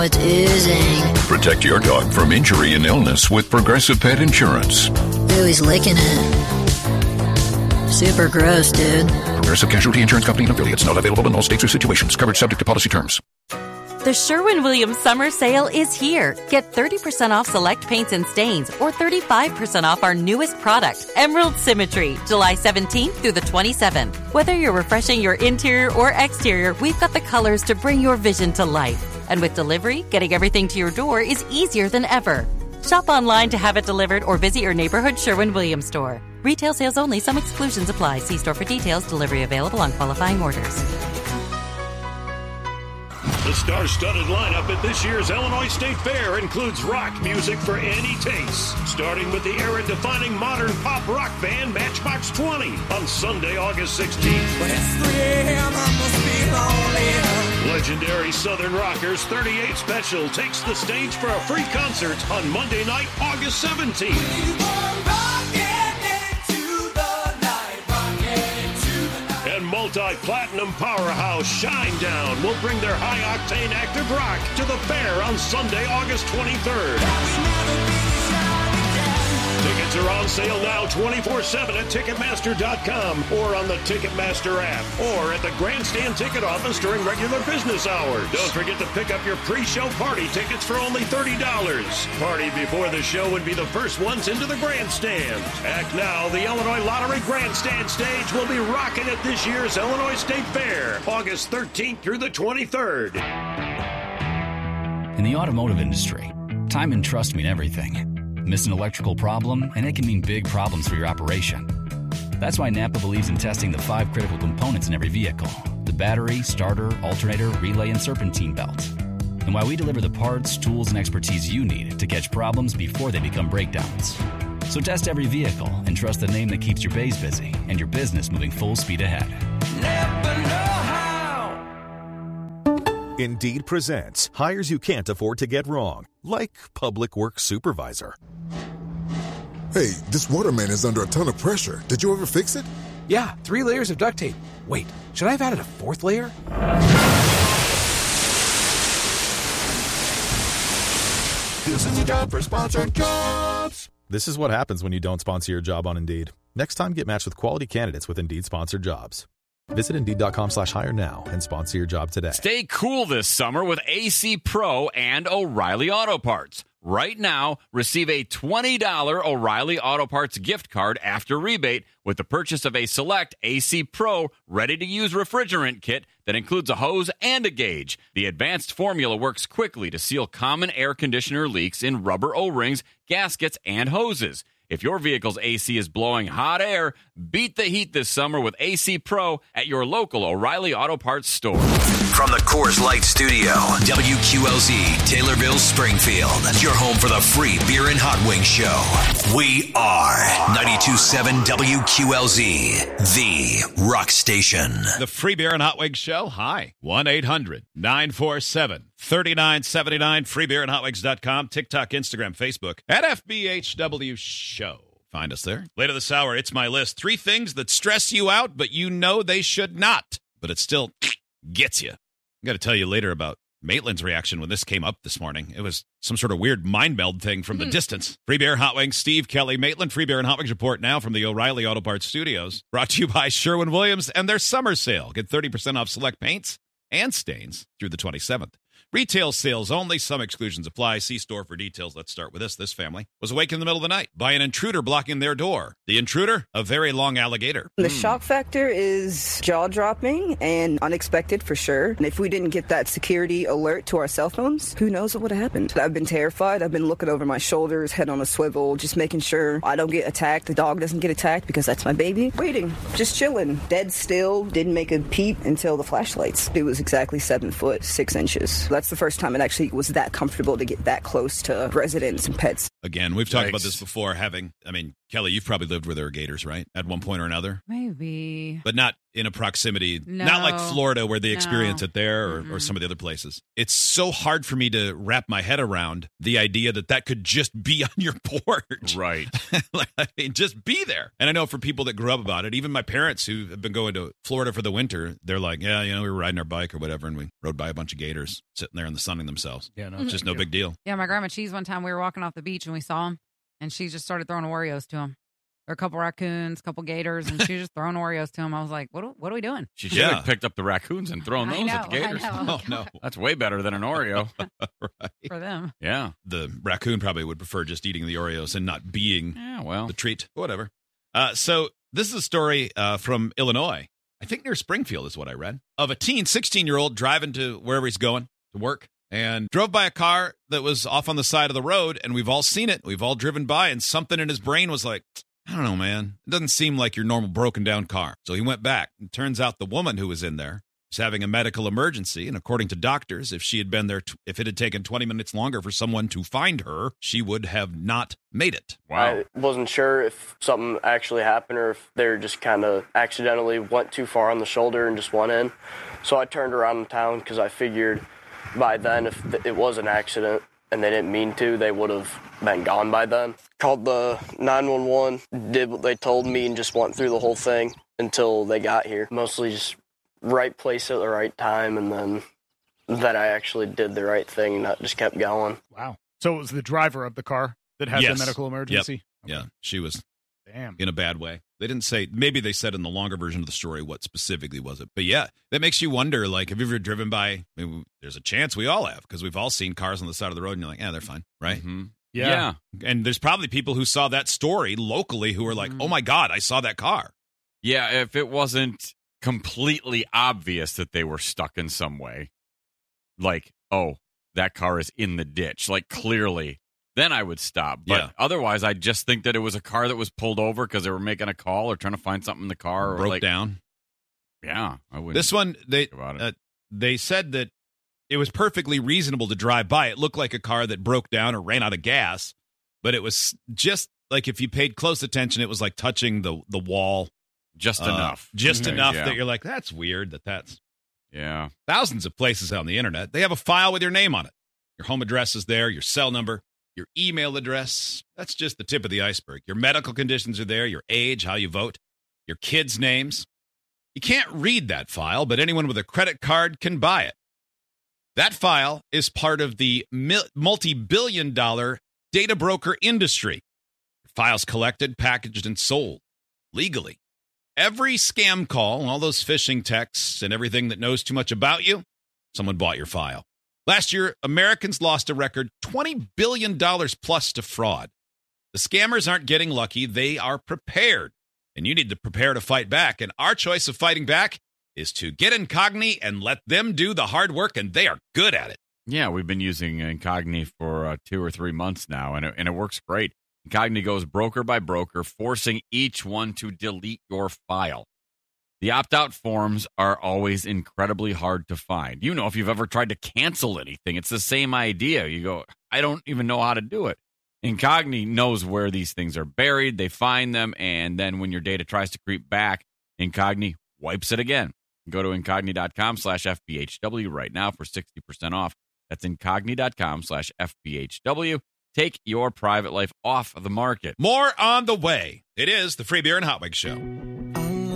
It's oozing. Protect your dog from injury and illness with Progressive Pet Insurance. Ooh, he's licking it. Super gross, dude. Progressive Casualty Insurance Company and affiliates. Not available in all states or situations. Coverage subject to policy terms. The Sherwin-Williams Summer Sale is here. Get 30% off select paints and stains or 35% off our newest product, Emerald Symmetry, July 17th through the 27th. Whether you're refreshing your interior or exterior, we've got the colors to bring your vision to life. And with delivery, getting everything to your door is easier than ever. Shop online to have it delivered or visit your neighborhood Sherwin-Williams store. Retail sales only. Some exclusions apply. See store for details. Delivery available on qualifying orders. The star-studded lineup at this year's Illinois State Fair includes rock music for any taste, starting with the era-defining modern pop rock band Matchbox 20 on Sunday, August 16th. When it's 3 a.m., I must be lonely. Legendary Southern Rockers 38 Special takes the stage for a free concert on Monday night, August 17th. And multi-platinum powerhouse Shinedown will bring their high-octane active rock to the fair on Sunday, August 23rd. Tickets are on sale now 24/7 at Ticketmaster.com or on the Ticketmaster app or at the Grandstand ticket office during regular business hours. Don't forget to pick up your pre-show party tickets for only $30. Party before the show would be the first ones into the Grandstand. Act now, the Illinois Lottery Grandstand stage will be rocking at this year's Illinois State Fair, August 13th through the 23rd. In the automotive industry, time and trust mean everything. Miss an electrical problem, and it can mean big problems for your operation. That's why Napa believes in testing the 5 critical components in every vehicle: the battery, starter, alternator, relay, and serpentine belt. And why we deliver the parts, tools, and expertise you need to catch problems before they become breakdowns. So test every vehicle and trust the name that keeps your bays busy and your business moving full speed ahead. Never know how. Indeed presents hires you can't afford to get wrong, like public works supervisor. Hey, this waterman is under a ton of pressure. Did you ever fix it? Yeah, 3 layers of duct tape. Wait, should I have added a 4th layer? This is a job for Sponsored Jobs. This is what happens when you don't sponsor your job on Indeed. Next time, get matched with quality candidates with Indeed sponsored jobs. Visit Indeed.com/hire now and sponsor your job today. Stay cool this summer with AC Pro and O'Reilly Auto Parts. Right now, receive a $20 O'Reilly Auto Parts gift card after rebate with the purchase of a select AC Pro ready-to-use refrigerant kit that includes a hose and a gauge. The advanced formula works quickly to seal common air conditioner leaks in rubber O-rings, gaskets, and hoses. If your vehicle's AC is blowing hot air, beat the heat this summer with AC Pro at your local O'Reilly Auto Parts store. From the Coors Light Studio, WQLZ, Taylorville, Springfield. Your home for the free beer and hot wing show. We are 92.7 WQLZ, the rock station. The free beer and hot wing show. Hi. 1-800-947-3979. Freebeerandhotwings.com. TikTok, Instagram, Facebook. At FBHW Show. Find us there. Later this hour, it's my list. 3 things that stress you out, but you know they should not. But it still gets you. I got to tell you later about Maitland's reaction when this came up this morning. It was some sort of weird mind meld thing from the distance. Free Beer, Hot Wings, Steve Kelly, Maitland. Free Beer and Hot Wings report now from the O'Reilly Auto Parts Studios. Brought to you by Sherwin-Williams and their summer sale. Get 30% off select paints and stains through the 27th. Retail sales only. Some exclusions apply. See store for details. Let's start with this. This family was awake in the middle of the night by an intruder blocking their door. The intruder, a very long alligator. The shock factor is jaw-dropping and unexpected for sure. And if we didn't get that security alert to our cell phones, who knows what would have happened. I've been terrified. I've been looking over my shoulders, head on a swivel, just making sure I don't get attacked, the dog doesn't get attacked because that's my baby. Waiting, just chilling, dead still, didn't make a peep until the flashlights. It was exactly 7 foot, 6 inches. That's the first time it actually was that comfortable to get that close to residents and pets. again. We've talked about this before. Kelly, you've probably lived where there were gators, right? At one point or another? Maybe. But not in a proximity, No. not like Florida where they experience No. it there or some of the other places. It's so hard for me to wrap my head around the idea that could just be on your porch. Right. Just be there. And I know for people that grew up about it, even my parents who have been going to Florida for the winter, they're like, yeah, we were riding our bike or whatever, and we rode by a bunch of gators sitting there in the sunning themselves. Yeah, no, it's just no big deal. Yeah, my grandma Cheese, one time we were walking off the beach and we saw him, and she just started throwing Oreos to him. There were a couple raccoons, a couple gators, and she was just throwing Oreos to him. I was like, what are we doing? She should have picked up the raccoons and thrown those at the gators. I know. Oh, no. That's way better than an Oreo. Right. For them. Yeah. The raccoon probably would prefer just eating the Oreos and not being the treat. Whatever. So this is a story from Illinois. I think near Springfield is what I read. Of a 16-year-old driving to wherever he's going to work and drove by a car that was off on the side of the road, and we've all seen it. We've all driven by, and something in his brain was like, I don't know, man. It doesn't seem like your normal broken down car. So he went back. It turns out the woman who was in there was having a medical emergency. And according to doctors, if she had been there, if it had taken 20 minutes longer for someone to find her, she would have not made it. I wasn't sure if something actually happened or if they just kind of accidentally went too far on the shoulder and just went in. So I turned around in town because I figured by then if it was an accident and they didn't mean to, they would have been gone by then. Called the 911, did what they told me, and just went through the whole thing until they got here. Mostly just right place at the right time, and then that I actually did the right thing and not just kept going. Wow. So it was the driver of the car that had the medical emergency? Yep. Yeah, she was Damn. in a bad way. They didn't say, maybe they said in the longer version of the story what specifically was it. But yeah, that makes you wonder, like, have you ever driven by, there's a chance we all have, because we've all seen cars on the side of the road, and you're like, yeah, they're fine, right? Mm-hmm. Yeah. And there's probably people who saw that story locally who were like, oh my God, I saw that car. Yeah, if it wasn't completely obvious that they were stuck in some way, like, oh, that car is in the ditch, like clearly, then I would stop. But otherwise, I just think that it was a car that was pulled over because they were making a call or trying to find something in the car. Or broke down. Yeah, I would. This one, they said that it was perfectly reasonable to drive by. It looked like a car that broke down or ran out of gas, but it was just like, if you paid close attention, it was like touching the wall. Just enough. Just enough that you're like, that's weird that's... Yeah. Thousands of places on the internet. They have a file with your name on it. Your home address is there, your cell number, your email address. That's just the tip of the iceberg. Your medical conditions are there, your age, how you vote, your kids' names. You can't read that file, but anyone with a credit card can buy it. That file is part of the multi-billion-dollar data broker industry. Files collected, packaged, and sold legally. Every scam call, all those phishing texts, and everything that knows too much about you, someone bought your file. Last year, Americans lost a record $20 billion plus to fraud. The scammers aren't getting lucky. They are prepared. And you need to prepare to fight back. And our choice of fighting back is to get Incogni and let them do the hard work, and they are good at it. Yeah, we've been using Incogni for 2 or 3 months now, and it works great. Incogni goes broker by broker, forcing each one to delete your file. The opt-out forms are always incredibly hard to find. You know, if you've ever tried to cancel anything, it's the same idea. You go, I don't even know how to do it. Incogni knows where these things are buried. They find them, and then when your data tries to creep back, Incogni wipes it again. Go to Incogni.com/FBHW right now for 60% off. That's Incogni.com/FBHW. Take your private life off the market. More on the way. It is the Free Beer and Hot Wings Show.